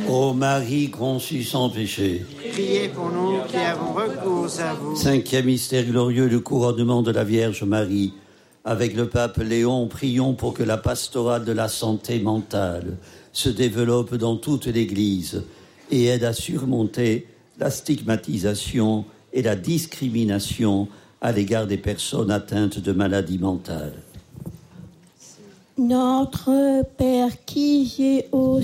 Ô Marie conçue sans péché. Priez pour nous qui avons recours à vous. Cinquième mystère glorieux, le couronnement de la Vierge Marie. Avec le pape Léon, prions pour que la pastorale de la santé mentale se développe dans toute l'Église et aide à surmonter la stigmatisation et la discrimination à l'égard des personnes atteintes de maladies mentales. Notre Père qui es aux